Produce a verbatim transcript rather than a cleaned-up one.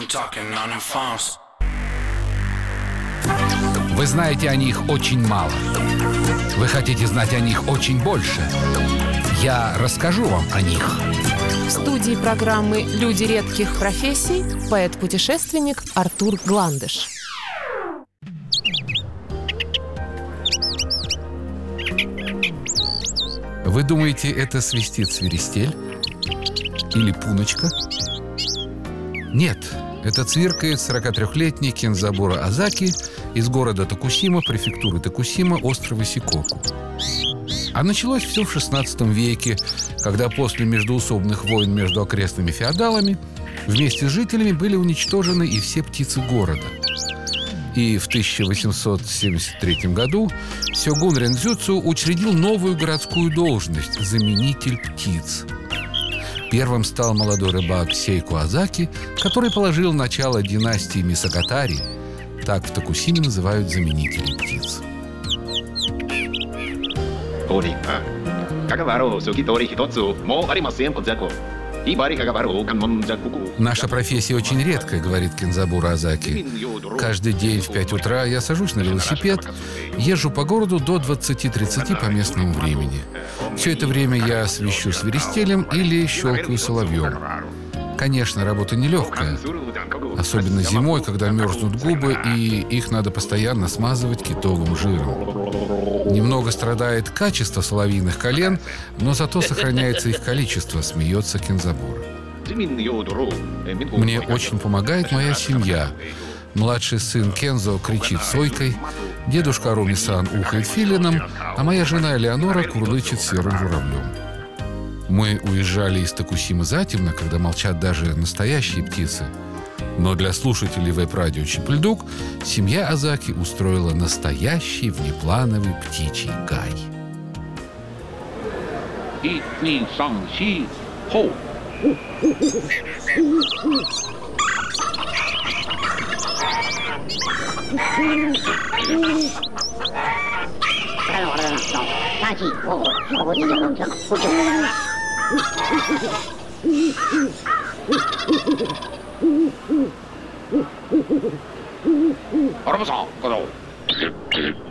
from talking on their phones. Вы знаете о них очень мало. Вы хотите знать о них очень больше. Я расскажу вам о них. В студии программы «Люди редких профессий» поэт-путешественник Артур Гландыш. Вы думаете, это свистит свиристель? Или пуночка? Нет, это цвиркает сорокатрёхлетний Кензабура Азаки из города Токусима, префектуры Токусима, острова Сикоку. А началось все в шестнадцатом веке, когда после междоусобных войн между окрестными феодалами вместе с жителями были уничтожены и все птицы города. И в тысяча восемьсот семьдесят третьем году сёгун Рензюцу учредил новую городскую должность – заменитель птиц. Первым стал молодой рыбак Сейко Азаки, который положил начало династии Мисакатари. Так в Токусиме называют заменителей птиц. Наша профессия очень редкая, говорит Кензабура Азаки. Каждый день в пять утра я сажусь на велосипед, езжу по городу до двадцати-тридцати по местному времени. Все это время я свищу свиристелем или щелкаю соловьем. Конечно, работа нелегкая, особенно зимой, когда мерзнут губы, и их надо постоянно смазывать китовым жиром. Немного страдает качество соловьиных колен, но зато сохраняется их количество, смеется Кензабура. Мне очень помогает моя семья. Младший сын Кензо кричит сойкой, дедушка Руми-сан ухает филином, а моя жена Элеонора курлычет серым журавлем. Мы уезжали из Токусимы затемно, когда молчат даже настоящие птицы. Но для слушателей веб-радио «Чип-Льдук» семья Азаки устроила настоящий внеплановый птичий гай. Арбуза, куда?